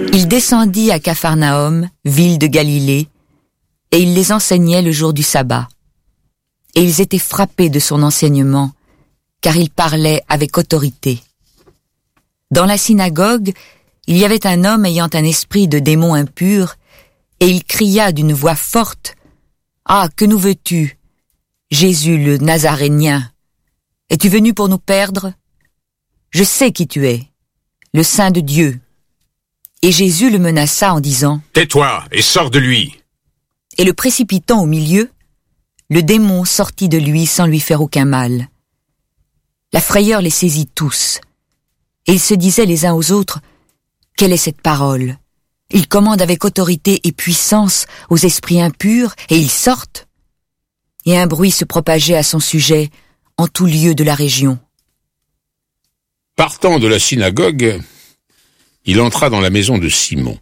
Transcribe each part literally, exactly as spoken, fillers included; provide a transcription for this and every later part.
Il descendit à Capharnaüm, ville de Galilée, et il les enseignait le jour du sabbat. Et ils étaient frappés de son enseignement, car il parlait avec autorité. Dans la synagogue, il y avait un homme ayant un esprit de démon impur, et il cria d'une voix forte, « Ah, que nous veux-tu, Jésus le Nazarénien? Es-tu venu pour nous perdre? Je sais qui tu es, le Saint de Dieu. » Et Jésus le menaça en disant, « Tais-toi et sors de lui !» Et le précipitant au milieu, le démon sortit de lui sans lui faire aucun mal. La frayeur les saisit tous, et ils se disaient les uns aux autres, « Quelle est cette parole? Il commande avec autorité et puissance aux esprits impurs, et ils sortent. » Et un bruit se propageait à son sujet en tout lieu de la région. Partant de la synagogue, il entra dans la maison de Simon.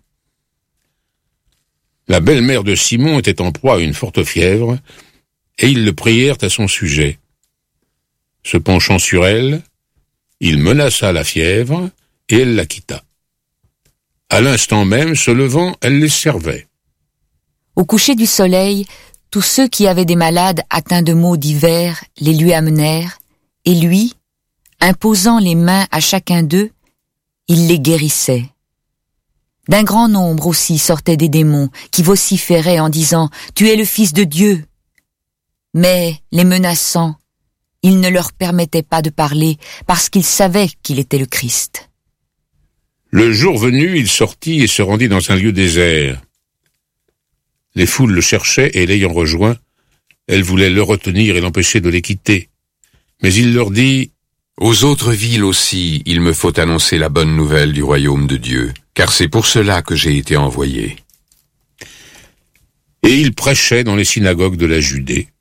La belle-mère de Simon était en proie à une forte fièvre, et ils le prièrent à son sujet. Se penchant sur elle, il menaça la fièvre, et elle la quitta. À l'instant même, se levant, elle les servait. Au coucher du soleil, tous ceux qui avaient des malades atteints de maux divers les lui amenèrent, et lui, imposant les mains à chacun d'eux, il les guérissait. D'un grand nombre aussi sortaient des démons qui vociféraient en disant « Tu es le Fils de Dieu !» Mais, les menaçant, il ne leur permettait pas de parler parce qu'ils savaient qu'il était le Christ. Le jour venu, il sortit et se rendit dans un lieu désert. Les foules le cherchaient et l'ayant rejoint, elles voulaient le retenir et l'empêcher de les quitter. Mais il leur dit, « Aux autres villes aussi, il me faut annoncer la bonne nouvelle du royaume de Dieu, car c'est pour cela que j'ai été envoyé. » Et il prêchait dans les synagogues de la Judée,